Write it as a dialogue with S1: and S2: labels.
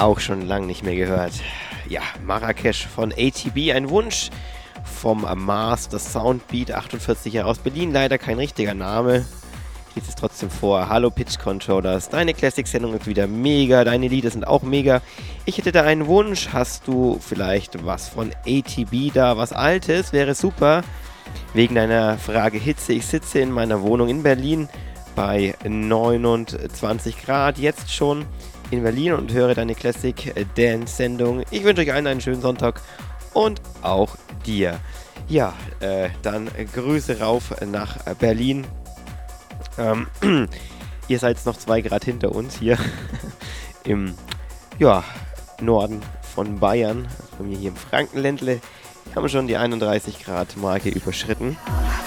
S1: Auch schon lange nicht mehr gehört. Ja, Marrakesch von ATB, ein Wunsch vom Mars, das Soundbeat, 48 Jahre aus Berlin, leider kein richtiger Name. Ich lese es trotzdem vor. Hallo Pitch Controllers, deine Classic-Sendung ist wieder mega, deine Lieder sind auch mega. Ich hätte da einen Wunsch, hast du vielleicht was von ATB da, was Altes, wäre super. Wegen deiner Frage Hitze, ich sitze in meiner Wohnung in Berlin bei 29 Grad, jetzt schon in Berlin und höre deine Classic Dance Sendung. Ich wünsche euch allen einen schönen Sonntag und auch dir. Ja, dann Grüße rauf nach Berlin. Ihr seid noch 2 Grad hinter uns hier im Norden von Bayern. Also bei mir hier im Frankenländle haben wir schon die 31 Grad Marke überschritten.